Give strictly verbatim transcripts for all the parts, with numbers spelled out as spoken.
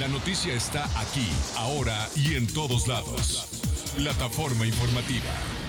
La noticia está aquí, ahora y en todos lados. Plataforma informativa.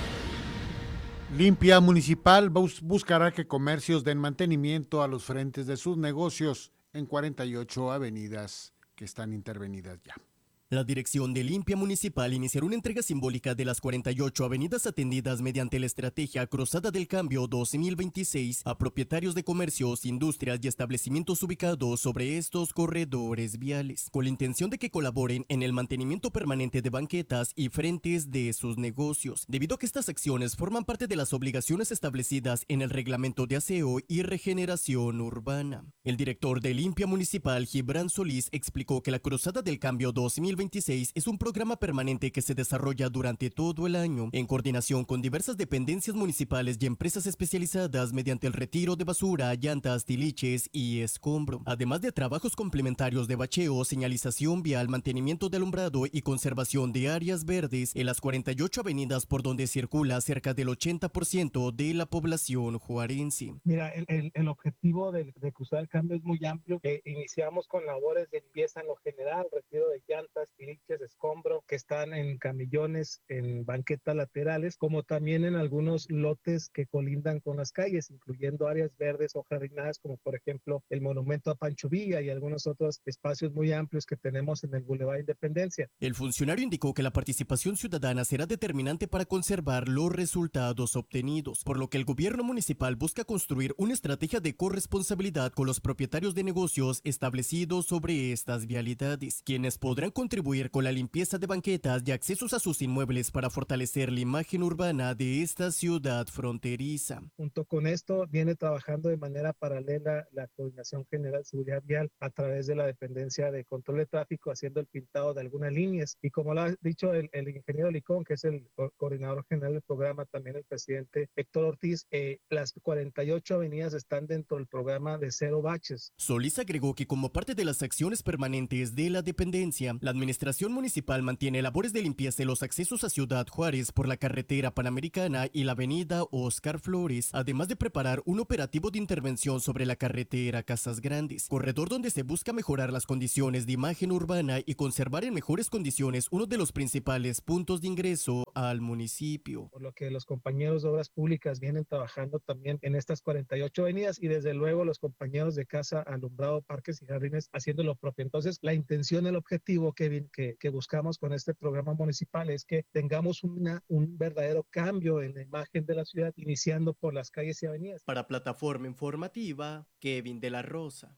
Limpia Municipal bus- buscará que comercios den mantenimiento a los frentes de sus negocios en cuarenta y ocho avenidas que están intervenidas ya. La Dirección de Limpia Municipal iniciará una entrega simbólica de las cuarenta y ocho avenidas atendidas mediante la estrategia Cruzada del Cambio dos mil veintiséis a propietarios de comercios, industrias y establecimientos ubicados sobre estos corredores viales, con la intención de que colaboren en el mantenimiento permanente de banquetas y frentes de sus negocios, debido a que estas acciones forman parte de las obligaciones establecidas en el Reglamento de Aseo y Regeneración Urbana. El director de Limpia Municipal, Gibran Solís, explicó que la Cruzada del Cambio dos mil veintiséis es un programa permanente que se desarrolla durante todo el año en coordinación con diversas dependencias municipales y empresas especializadas mediante el retiro de basura, llantas, tiliches y escombro, además de trabajos complementarios de bacheo, señalización vial, mantenimiento de alumbrado y conservación de áreas verdes en las cuarenta y ocho avenidas por donde circula cerca del ochenta por ciento de la población juarense. Mira, el, el, el objetivo de, de Cruzar el Cambio es muy amplio. Eh, iniciamos con labores de limpieza en lo general, retiro de llantas, tiliches, escombro, que están en camillones, en banquetas laterales, como también en algunos lotes que colindan con las calles, incluyendo áreas verdes o jardinadas, como por ejemplo el monumento a Pancho Villa y algunos otros espacios muy amplios que tenemos en el Boulevard Independencia. El funcionario indicó que la participación ciudadana será determinante para conservar los resultados obtenidos, por lo que el gobierno municipal busca construir una estrategia de corresponsabilidad con los propietarios de negocios establecidos sobre estas vialidades, quienes podrán contribuir con la limpieza de banquetas y accesos a sus inmuebles para fortalecer la imagen urbana de esta ciudad fronteriza. Junto con esto viene trabajando de manera paralela la Coordinación General de Seguridad Vial a través de la Dependencia de Control de Tráfico, haciendo el pintado de algunas líneas. Y como lo ha dicho el, el ingeniero Licón, que es el coordinador general del programa, también el presidente Héctor Ortiz, eh, las cuarenta y ocho avenidas están dentro del programa de cero baches. Solís agregó que como parte de las acciones permanentes de la dependencia, la administración La Administración Municipal mantiene labores de limpieza de los accesos a Ciudad Juárez por la carretera Panamericana y la avenida Oscar Flores, además de preparar un operativo de intervención sobre la carretera Casas Grandes, corredor donde se busca mejorar las condiciones de imagen urbana y conservar en mejores condiciones uno de los principales puntos de ingreso al municipio. Por lo que los compañeros de Obras Públicas vienen trabajando también en estas cuarenta y ocho avenidas y desde luego los compañeros de Casa Alumbrado, Parques y Jardines haciendo lo propio. Entonces, la intención, el objetivo, Kevin, Que, que buscamos con este programa municipal es que tengamos una, un verdadero cambio en la imagen de la ciudad, iniciando por las calles y avenidas. Para Plataforma Informativa, Kevin de la Rosa.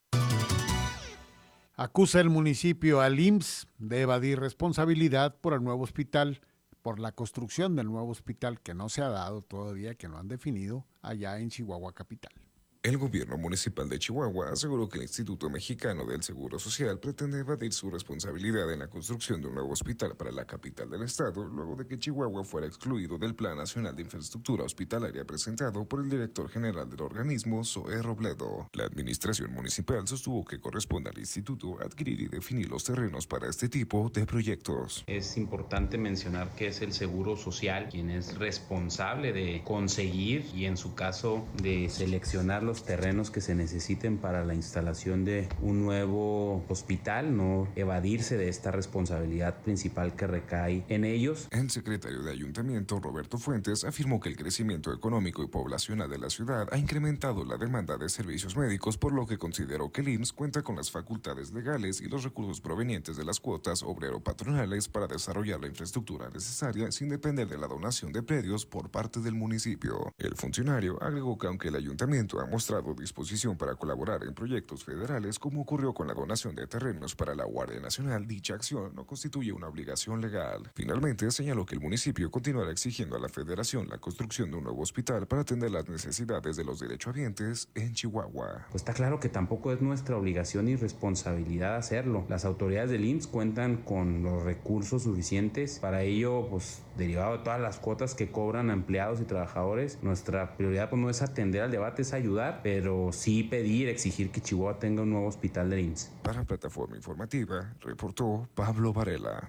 Acusa el municipio al I M S S de evadir responsabilidad por el nuevo hospital, por la construcción del nuevo hospital que no se ha dado todavía, que no han definido allá en Chihuahua capital. El gobierno municipal de Chihuahua aseguró que el Instituto Mexicano del Seguro Social pretende evadir su responsabilidad en la construcción de un nuevo hospital para la capital del estado, luego de que Chihuahua fuera excluido del Plan Nacional de Infraestructura Hospitalaria presentado por el director general del organismo, Zoe Robledo. La administración municipal sostuvo que corresponde al instituto adquirir y definir los terrenos para este tipo de proyectos. Es importante mencionar que es el Seguro Social quien es responsable de conseguir y en su caso de seleccionar los terrenos que se necesiten para la instalación de un nuevo hospital, no evadirse de esta responsabilidad principal que recae en ellos. El secretario de Ayuntamiento, Roberto Fuentes, afirmó que el crecimiento económico y poblacional de la ciudad ha incrementado la demanda de servicios médicos, por lo que consideró que el I M S S cuenta con las facultades legales y los recursos provenientes de las cuotas obrero-patronales para desarrollar la infraestructura necesaria sin depender de la donación de predios por parte del municipio. El funcionario agregó que aunque el ayuntamiento ha mostrado disposición para colaborar en proyectos federales, como ocurrió con la donación de terrenos para la Guardia Nacional, dicha acción no constituye una obligación legal. Finalmente, señaló que el municipio continuará exigiendo a la federación la construcción de un nuevo hospital para atender las necesidades de los derechohabientes en Chihuahua. Pues está claro que tampoco es nuestra obligación y responsabilidad hacerlo. Las autoridades del I M S S cuentan con los recursos suficientes para ello, pues derivado de todas las cuotas que cobran a empleados y trabajadores. Nuestra prioridad pues no es atender al debate, es ayudar, pero sí pedir, exigir que Chihuahua tenga un nuevo hospital del I M S S. Para Plataforma Informativa, reportó Pablo Varela.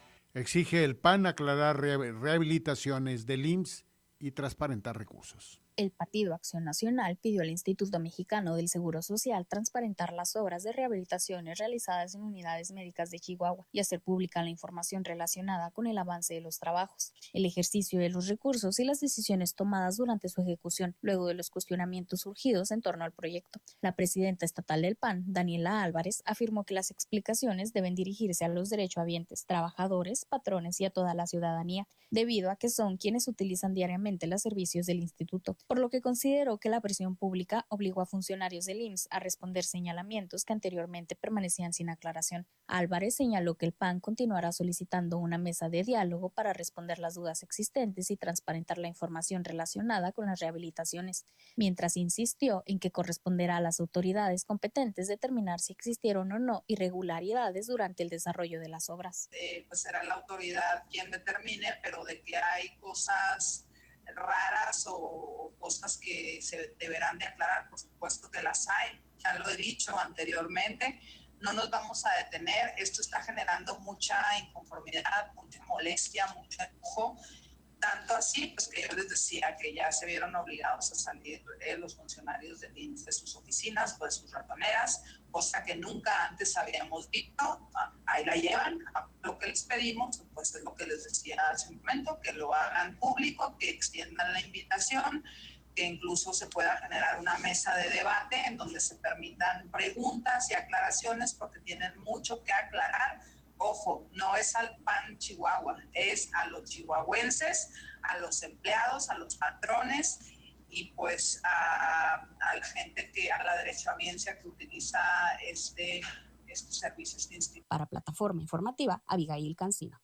Exige el P A N aclarar rehabilitaciones del I M S S y transparentar recursos. El Partido Acción Nacional pidió al Instituto Mexicano del Seguro Social transparentar las obras de rehabilitaciones realizadas en unidades médicas de Chihuahua y hacer pública la información relacionada con el avance de los trabajos, el ejercicio de los recursos y las decisiones tomadas durante su ejecución, luego de los cuestionamientos surgidos en torno al proyecto. La presidenta estatal del P A N, Daniela Álvarez, afirmó que las explicaciones deben dirigirse a los derechohabientes, trabajadores, patrones y a toda la ciudadanía, debido a que son quienes utilizan diariamente los servicios del instituto, por lo que consideró que la presión pública obligó a funcionarios del I M S S a responder señalamientos que anteriormente permanecían sin aclaración. Álvarez señaló que el P A N continuará solicitando una mesa de diálogo para responder las dudas existentes y transparentar la información relacionada con las rehabilitaciones, mientras insistió en que corresponderá a las autoridades competentes determinar si existieron o no irregularidades durante el desarrollo de las obras. Eh, pues será la autoridad quien determine, pero de que hay cosas raras o cosas que se deberán de aclarar, por supuesto que las hay, ya lo he dicho anteriormente, no nos vamos a detener, esto está generando mucha inconformidad, mucha molestia, mucho enojo, tanto así pues que yo les decía que ya se vieron obligados a salir eh, los funcionarios del I M S S de sus oficinas o de sus ratoneras, cosa que nunca antes habíamos visto. Ahí la llevan. Lo que les pedimos pues es lo que les decía hace un momento, que lo hagan público, que extiendan la invitación, que incluso se pueda generar una mesa de debate en donde se permitan preguntas y aclaraciones, porque tienen mucho que aclarar. Ojo, no es al P A N Chihuahua, es a los chihuahuenses, a los empleados, a los patrones y pues a, a la gente que, a la derechohabiencia que utiliza este, estos servicios de instituto. Para Plataforma Informativa, Abigail Cancino.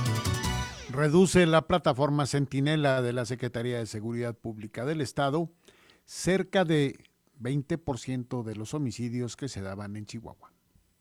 Reduce la plataforma Centinela de la Secretaría de Seguridad Pública del Estado cerca de veinte por ciento de los homicidios que se daban en Chihuahua.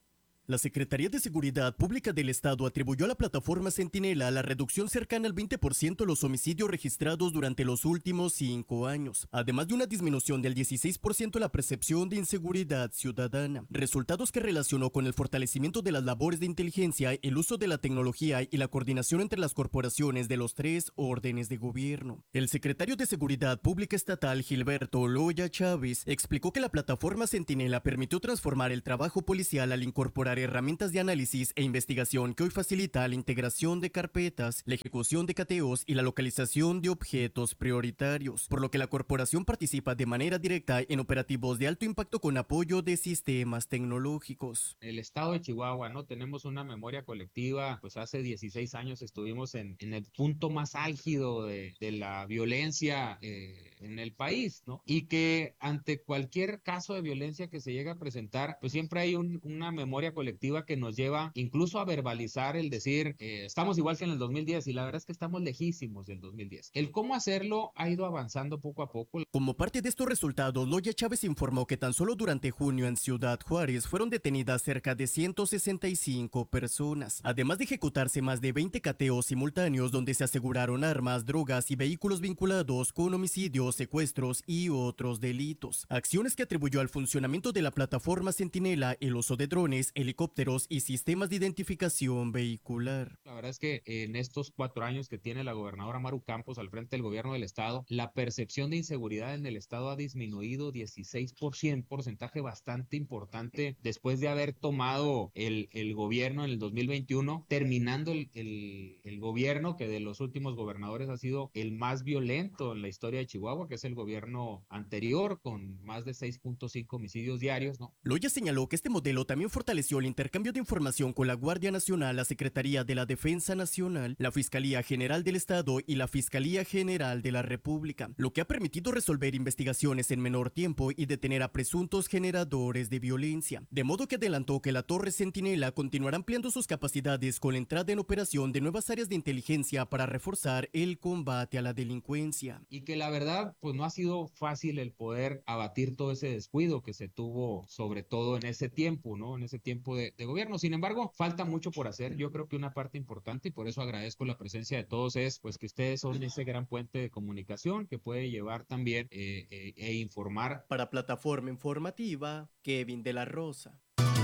La Secretaría de Seguridad Pública del Estado atribuyó a la plataforma Centinela la reducción cercana al veinte por ciento de los homicidios registrados durante los últimos cinco años, además de una disminución del dieciséis por ciento de la percepción de inseguridad ciudadana, resultados que relacionó con el fortalecimiento de las labores de inteligencia, el uso de la tecnología y la coordinación entre las corporaciones de los tres órdenes de gobierno. El secretario de Seguridad Pública Estatal, Gilberto Loya Chávez, explicó que la plataforma Centinela permitió transformar el trabajo policial al incorporar herramientas de análisis e investigación que hoy facilita la integración de carpetas, la ejecución de cateos y la localización de objetos prioritarios, por lo que la corporación participa de manera directa en operativos de alto impacto con apoyo de sistemas tecnológicos. El estado de Chihuahua, ¿no? Tenemos una memoria colectiva, pues hace dieciséis años estuvimos en, en el punto más álgido de, de la violencia eh, en el país, ¿no? Y que ante cualquier caso de violencia que se llegue a presentar, pues siempre hay un, una memoria colectiva que nos lleva incluso a verbalizar el decir, eh, estamos igual que en el dos mil diez, y la verdad es que estamos lejísimos del dos mil diez. El cómo hacerlo ha ido avanzando poco a poco. Como parte de estos resultados, Loya Chávez informó que tan solo durante junio en Ciudad Juárez fueron detenidas cerca de ciento sesenta y cinco personas, además de ejecutarse más de veinte cateos simultáneos donde se aseguraron armas, drogas y vehículos vinculados con homicidios, secuestros y otros delitos. Acciones que atribuyó al funcionamiento de la plataforma Centinela el uso de drones, helicópteros y sistemas de identificación vehicular. La verdad es que en estos cuatro años que tiene la gobernadora Maru Campos al frente del gobierno del estado, la percepción de inseguridad en el estado ha disminuido dieciséis por ciento, porcentaje bastante importante después de haber tomado el, el gobierno en el dos mil veintiuno, terminando el, el, el gobierno que de los últimos gobernadores ha sido el más violento en la historia de Chihuahua, que es el gobierno anterior, con más de seis punto cinco homicidios diarios, ¿no? Loya señaló que este modelo también fortaleció el intercambio de información con la Guardia Nacional, la Secretaría de la Defensa Nacional, la Fiscalía General del Estado y la Fiscalía General de la República, lo que ha permitido resolver investigaciones en menor tiempo y detener a presuntos generadores de violencia. De modo que adelantó que la Torre Centinela continuará ampliando sus capacidades con la entrada en operación de nuevas áreas de inteligencia para reforzar el combate a la delincuencia. Y que la verdad, pues no ha sido fácil el poder abatir todo ese descuido que se tuvo, sobre todo en ese tiempo, ¿no? En ese tiempo de, de gobierno. Sin embargo, falta mucho por hacer. Yo creo que una parte importante, y por eso agradezco la presencia de todos, es pues que ustedes son ese gran puente de comunicación que puede llevar también eh, eh, e informar. Para Plataforma Informativa, Kevin de la Rosa.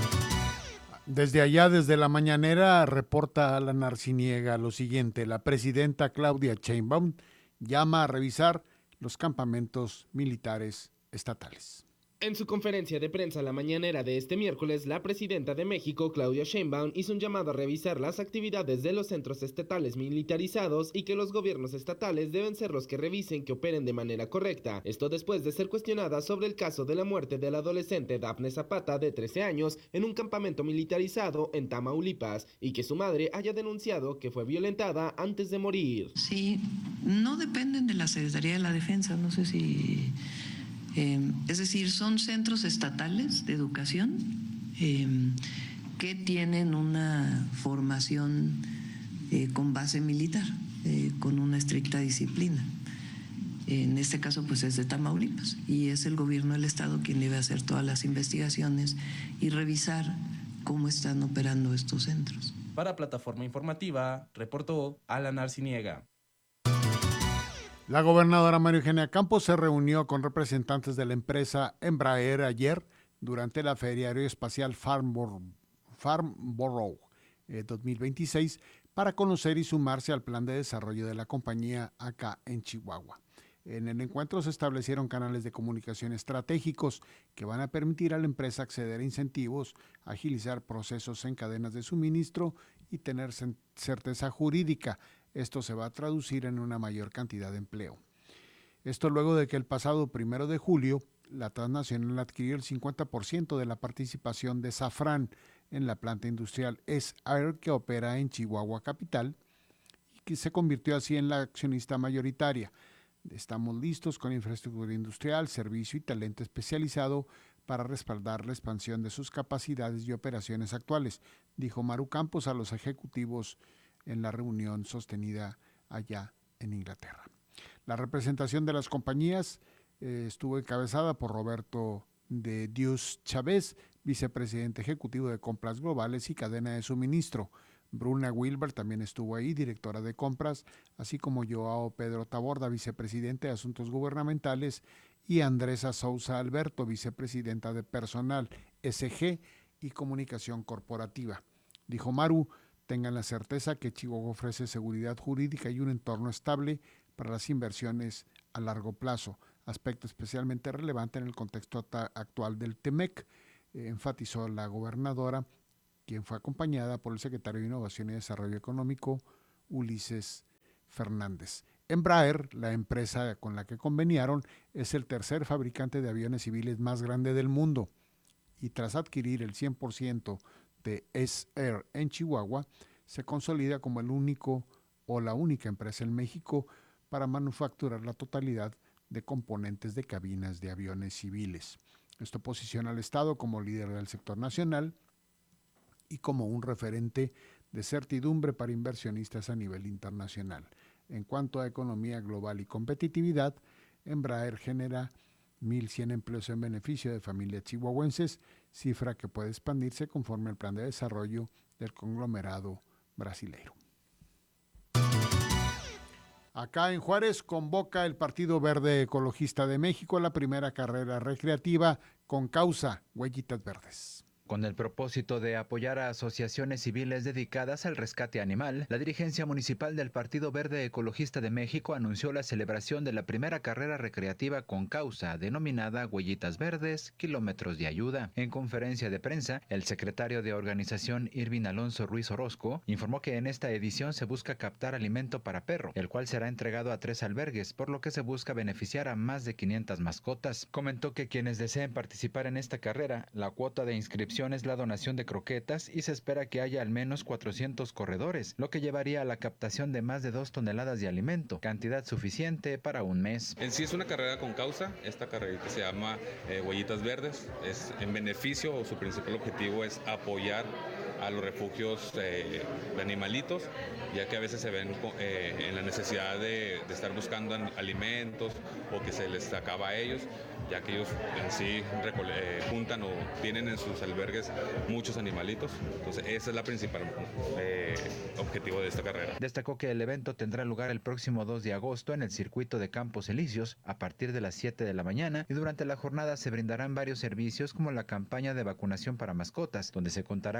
Desde allá, desde la mañanera, reporta Alan Arciniega lo siguiente: la presidenta Claudia Sheinbaum llama a revisar los campamentos militares estatales. En su conferencia de prensa la mañanera de este miércoles, la presidenta de México, Claudia Sheinbaum, hizo un llamado a revisar las actividades de los centros estatales militarizados y que los gobiernos estatales deben ser los que revisen que operen de manera correcta. Esto después de ser cuestionada sobre el caso de la muerte del adolescente Dafne Zapata, de trece años, en un campamento militarizado en Tamaulipas, y que su madre haya denunciado que fue violentada antes de morir. Sí, no dependen de la Secretaría de la Defensa, no sé si... Eh, es decir, son centros estatales de educación eh, que tienen una formación eh, con base militar, eh, con una estricta disciplina. En este caso, pues es de Tamaulipas y es el gobierno del estado quien debe hacer todas las investigaciones y revisar cómo están operando estos centros. Para Plataforma Informativa, reportó Alan Arciniega. La gobernadora María Eugenia Campos se reunió con representantes de la empresa Embraer ayer durante la Feria Aeroespacial Farnborough, Farnborough eh, dos mil veintiséis para conocer y sumarse al plan de desarrollo de la compañía acá en Chihuahua. En el encuentro se establecieron canales de comunicación estratégicos que van a permitir a la empresa acceder a incentivos, agilizar procesos en cadenas de suministro y tener certeza jurídica. Esto se va a traducir en una mayor cantidad de empleo. Esto luego de que el pasado primero de julio la transnacional adquirió el cincuenta por ciento de la participación de Safran en la planta industrial S-Air que opera en Chihuahua capital y que se convirtió así en la accionista mayoritaria. Estamos listos con infraestructura industrial, servicio y talento especializado para respaldar la expansión de sus capacidades y operaciones actuales, dijo Maru Campos a los ejecutivos en la reunión sostenida allá en Inglaterra. La representación de las compañías eh, estuvo encabezada por Roberto de Dios Chávez, vicepresidente ejecutivo de Compras Globales y Cadena de Suministro. Bruna Wilber también estuvo ahí, directora de compras, así como Joao Pedro Taborda, vicepresidente de Asuntos Gubernamentales, y Andresa Sousa Alberto, vicepresidenta de Personal, S G y Comunicación Corporativa. Dijo Maru, tengan la certeza que Chihuahua ofrece seguridad jurídica y un entorno estable para las inversiones a largo plazo, aspecto especialmente relevante en el contexto actual del TEMEC, eh, enfatizó la gobernadora, quien fue acompañada por el secretario de Innovación y Desarrollo Económico, Ulises Fernández. Embraer, la empresa con la que conveniaron, es el tercer fabricante de aviones civiles más grande del mundo y tras adquirir el cien por ciento de S-Air en Chihuahua, se consolida como el único o la única empresa en México para manufacturar la totalidad de componentes de cabinas de aviones civiles. Esto posiciona al Estado como líder del sector nacional y como un referente de certidumbre para inversionistas a nivel internacional. En cuanto a economía global y competitividad, Embraer genera mil cien empleos en beneficio de familias chihuahuenses, cifra que puede expandirse conforme al plan de desarrollo del conglomerado brasileiro. Acá en Juárez convoca el Partido Verde Ecologista de México la primera carrera recreativa con causa Huellitas Verdes. Con el propósito de apoyar a asociaciones civiles dedicadas al rescate animal, la dirigencia municipal del Partido Verde Ecologista de México anunció la celebración de la primera carrera recreativa con causa, denominada Huellitas Verdes, Kilómetros de Ayuda. En conferencia de prensa, el secretario de organización Irvin Alonso Ruiz Orozco informó que en esta edición se busca captar alimento para perro, el cual será entregado a tres albergues, por lo que se busca beneficiar a más de quinientas mascotas. Comentó que quienes deseen participar en esta carrera, la cuota de inscripción es la donación de croquetas y se espera que haya al menos cuatrocientos corredores, lo que llevaría a la captación de más de dos toneladas de alimento, cantidad suficiente para un mes. En sí es una carrera con causa, esta carrera que se llama eh, Huellitas Verdes, es en beneficio, o su principal objetivo es apoyar a los refugios eh, de animalitos, ya que a veces se ven eh, en la necesidad de, de estar buscando alimentos o que se les acaba a ellos, ya que ellos en sí eh, juntan o tienen en sus albergues muchos animalitos. Entonces ese es la principal eh, objetivo de esta carrera. Destacó que el evento tendrá lugar el próximo dos de agosto en el circuito de Campos Elíseos a partir de las siete de la mañana y durante la jornada se brindarán varios servicios como la campaña de vacunación para mascotas, donde se contará con biólogos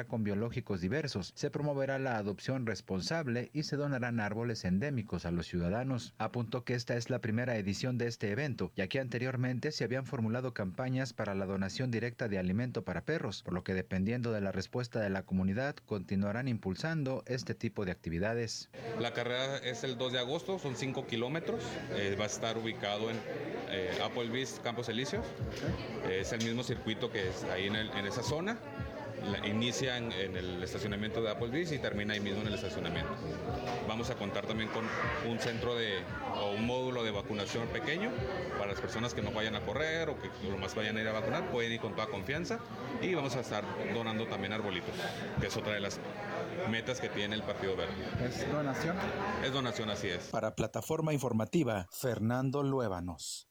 ecológicos diversos. Se promoverá la adopción responsable y se donarán árboles endémicos a los ciudadanos. Apuntó que esta es la primera edición de este evento, ya que anteriormente se habían formulado campañas para la donación directa de alimento para perros, por lo que dependiendo de la respuesta de la comunidad, continuarán impulsando este tipo de actividades. La carrera es el dos de agosto, son cinco kilómetros, eh, va a estar ubicado en eh, Applebee's Campos Elíseos, eh, es el mismo circuito que es ahí en, el, en esa zona. La, inicia en, en el estacionamiento de Applebee's y termina ahí mismo en el estacionamiento. Vamos a contar también con un centro de o un módulo de vacunación pequeño para las personas que no vayan a correr o que lo más vayan a ir a vacunar, pueden ir con toda confianza, y vamos a estar donando también arbolitos, que es otra de las metas que tiene el Partido Verde. ¿Es donación? Es donación, así es. Para Plataforma Informativa, Fernando Luébanos.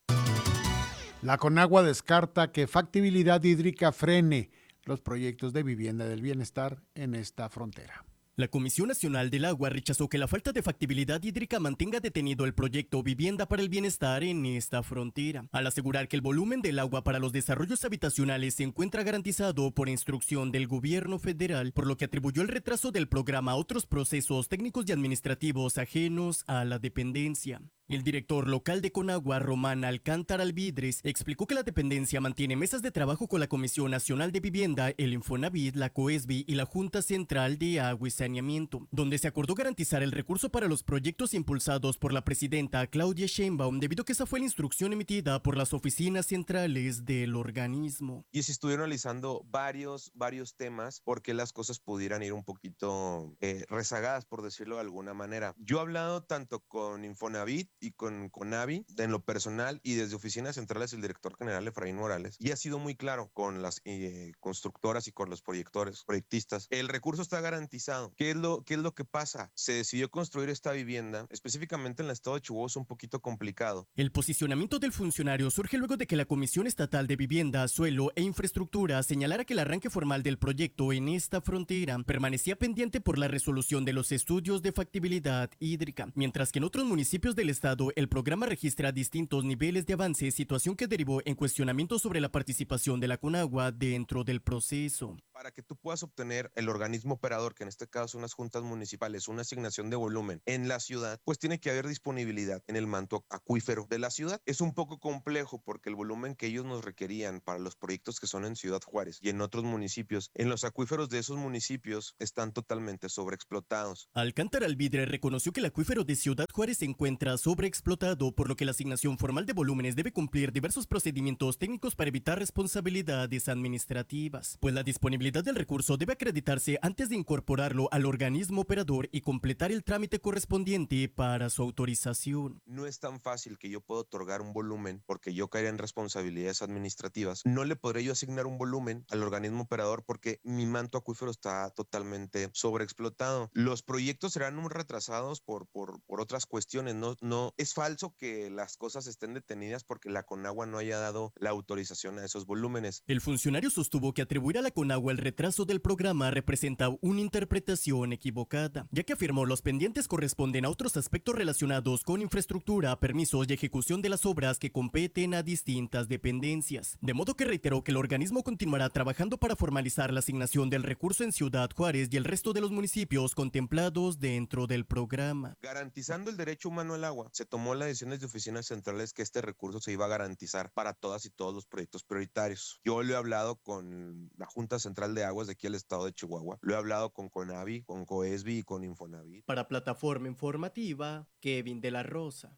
La Conagua descarta que factibilidad hídrica frene los proyectos de vivienda del bienestar en esta frontera. La Comisión Nacional del Agua rechazó que la falta de factibilidad hídrica mantenga detenido el proyecto Vivienda para el Bienestar en esta frontera, al asegurar que el volumen del agua para los desarrollos habitacionales se encuentra garantizado por instrucción del gobierno federal, por lo que atribuyó el retraso del programa a otros procesos técnicos y administrativos ajenos a la dependencia. El director local de Conagua, Román Alcántara Alvidres, explicó que la dependencia mantiene mesas de trabajo con la Comisión Nacional de Vivienda, el Infonavit, la COESBI y la Junta Central de Agua y Saneamiento, donde se acordó garantizar el recurso para los proyectos impulsados por la presidenta Claudia Sheinbaum, debido a que esa fue la instrucción emitida por las oficinas centrales del organismo. Y se estuvieron analizando varios, varios temas porque las cosas pudieran ir un poquito eh, rezagadas, por decirlo de alguna manera. Yo he hablado tanto con Infonavit y con Conavi en lo personal, y desde oficinas centrales el director general Efraín Morales, y ha sido muy claro con las eh, constructoras y con los proyectores, proyectistas. El recurso está garantizado. ¿Qué es lo, qué es lo que pasa? Se decidió construir esta vivienda, específicamente en el estado de Chihuahua, es un poquito complicado. El posicionamiento del funcionario surge luego de que la Comisión Estatal de Vivienda, Suelo e Infraestructura señalara que el arranque formal del proyecto en esta frontera permanecía pendiente por la resolución de los estudios de factibilidad hídrica, mientras que en otros municipios del estado el programa registra distintos niveles de avance, situación que derivó en cuestionamientos sobre la participación de la Conagua dentro del proceso. Para que tú puedas obtener el organismo operador, que en este caso son las juntas municipales, una asignación de volumen en la ciudad, pues tiene que haber disponibilidad en el manto acuífero de la ciudad. Es un poco complejo porque el volumen que ellos nos requerían para los proyectos que son en Ciudad Juárez y en otros municipios, en los acuíferos de esos municipios están totalmente sobreexplotados. Alcántara Alvidre reconoció que el acuífero de Ciudad Juárez se encuentra sobreexplotado, por lo que la asignación formal de volúmenes debe cumplir diversos procedimientos técnicos para evitar responsabilidades administrativas, pues la disponibilidad del recurso debe acreditarse antes de incorporarlo al organismo operador y completar el trámite correspondiente para su autorización. No es tan fácil que yo pueda otorgar un volumen porque yo caería en responsabilidades administrativas. No le podré yo asignar un volumen al organismo operador porque mi manto acuífero está totalmente sobreexplotado. Los proyectos serán muy retrasados por, por, por otras cuestiones. No, no es falso que las cosas estén detenidas porque la Conagua no haya dado la autorización a esos volúmenes. El funcionario sostuvo que atribuir a la Conagua el retraso del programa representa una interpretación equivocada, ya que afirmó los pendientes corresponden a otros aspectos relacionados con infraestructura, permisos y ejecución de las obras que competen a distintas dependencias. De modo que reiteró que el organismo continuará trabajando para formalizar la asignación del recurso en Ciudad Juárez y el resto de los municipios contemplados dentro del programa. Garantizando el derecho humano al agua, se tomó la decisión desde oficinas centrales que este recurso se iba a garantizar para todas y todos los proyectos prioritarios. Yo lo he hablado con la Junta Central de Aguas de aquí al estado de Chihuahua, lo he hablado con Conavi, con COESBI y con Infonavit. Para Plataforma Informativa, Kevin de la Rosa.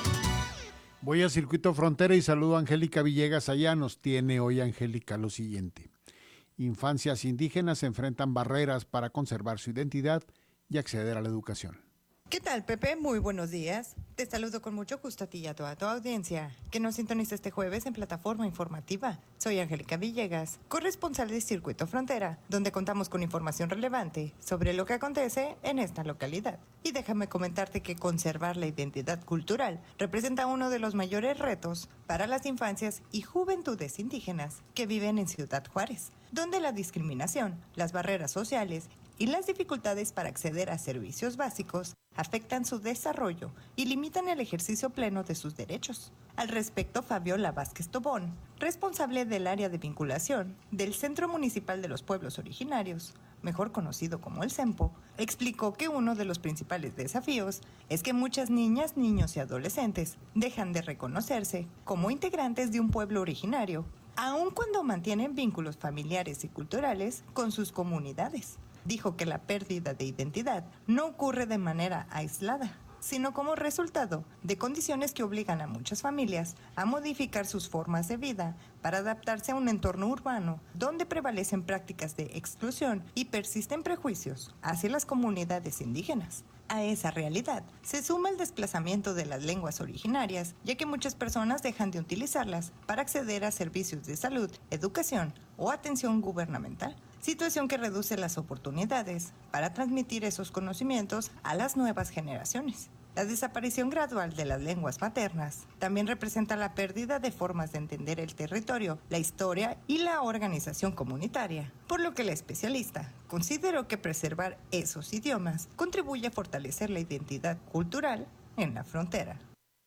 Voy a Circuito Frontera y saludo a Angélica Villegas allá. Nos tiene hoy Angélica lo siguiente. Infancias indígenas enfrentan barreras para conservar su identidad y acceder a la educación. ¿Qué tal, Pepe? Muy buenos días. Te saludo con mucho gusto a ti y a toda tu audiencia que nos sintoniza este jueves en Plataforma Informativa. Soy Angélica Villegas, corresponsal de Circuito Frontera, donde contamos con información relevante sobre lo que acontece en esta localidad. Y déjame comentarte que conservar la identidad cultural representa uno de los mayores retos para las infancias y juventudes indígenas que viven en Ciudad Juárez, donde la discriminación, las barreras sociales y las dificultades para acceder a servicios básicos afectan su desarrollo y limitan limitan el ejercicio pleno de sus derechos. Al respecto, Fabiola Vázquez Tobón, responsable del área de vinculación del Centro Municipal de los Pueblos Originarios, mejor conocido como el CEMPO, explicó que uno de los principales desafíos es que muchas niñas, niños y adolescentes dejan de reconocerse como integrantes de un pueblo originario, aun cuando mantienen vínculos familiares y culturales con sus comunidades. Dijo que la pérdida de identidad no ocurre de manera aislada, sino como resultado de condiciones que obligan a muchas familias a modificar sus formas de vida para adaptarse a un entorno urbano donde prevalecen prácticas de exclusión y persisten prejuicios hacia las comunidades indígenas. A esa realidad se suma el desplazamiento de las lenguas originarias, ya que muchas personas dejan de utilizarlas para acceder a servicios de salud, educación o atención gubernamental, situación que reduce las oportunidades para transmitir esos conocimientos a las nuevas generaciones. La desaparición gradual de las lenguas maternas también representa la pérdida de formas de entender el territorio, la historia y la organización comunitaria, por lo que la especialista consideró que preservar esos idiomas contribuye a fortalecer la identidad cultural en la frontera.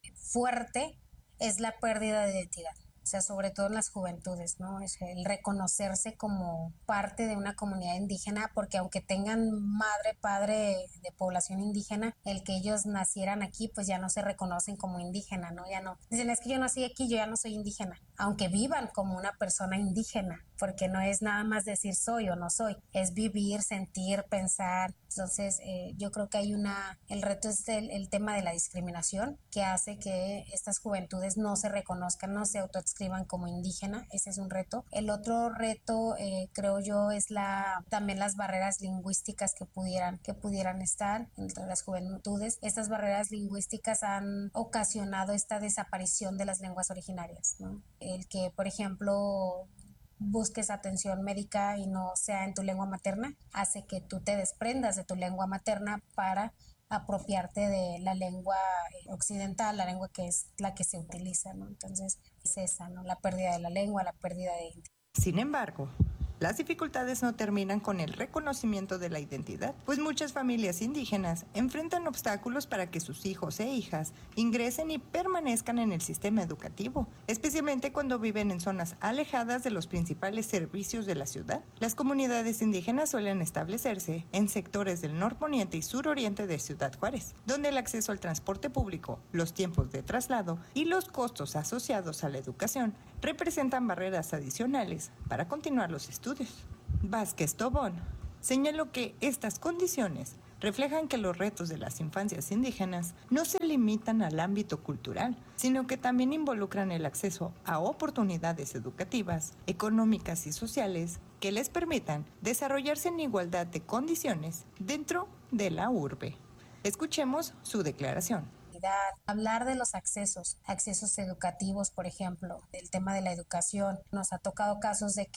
Fuerte es la pérdida de identidad. O sea, sobre todo en las juventudes, ¿no? Es el reconocerse como parte de una comunidad indígena, porque aunque tengan madre, padre de población indígena, el que ellos nacieran aquí, pues ya no se reconocen como indígena, ¿no? Ya no. Dicen, es que yo nací aquí, yo ya no soy indígena, aunque vivan como una persona indígena, porque no es nada más decir soy o no soy, es vivir, sentir, pensar. Entonces, eh, yo creo que hay una, el reto es el, el tema de la discriminación, que hace que estas juventudes no se reconozcan, no se autoescriban como indígena. Ese es un reto. El otro reto, eh, creo yo, es la también las barreras lingüísticas que pudieran, que pudieran estar entre las juventudes. Estas barreras lingüísticas han ocasionado esta desaparición de las lenguas originarias, ¿no? El que, por ejemplo, busques atención médica y no sea en tu lengua materna, hace que tú te desprendas de tu lengua materna para apropiarte de la lengua occidental, la lengua que es la que se utiliza, ¿no? Entonces es esa, ¿no? La pérdida de la lengua, la pérdida de identidad. Sin embargo, las dificultades no terminan con el reconocimiento de la identidad, pues muchas familias indígenas enfrentan obstáculos para que sus hijos e hijas ingresen y permanezcan en el sistema educativo, especialmente cuando viven en zonas alejadas de los principales servicios de la ciudad. Las comunidades indígenas suelen establecerse en sectores del norponiente y suroriente de Ciudad Juárez, donde el acceso al transporte público, los tiempos de traslado y los costos asociados a la educación representan barreras adicionales para continuar los estudios. Vázquez Tobón señaló que estas condiciones reflejan que los retos de las infancias indígenas no se limitan al ámbito cultural, sino que también involucran el acceso a oportunidades educativas, económicas y sociales que les permitan desarrollarse en igualdad de condiciones dentro de la urbe. Escuchemos su declaración. Hablar de los accesos, accesos educativos, por ejemplo, el tema de la educación. Nos ha tocado casos de que